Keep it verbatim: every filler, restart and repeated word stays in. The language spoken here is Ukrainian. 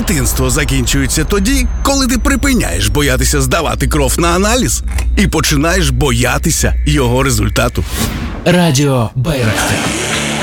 Дитинство закінчується тоді, коли ти припиняєш боятися здавати кров на аналіз і починаєш боятися його результату. Радіо Байрактар.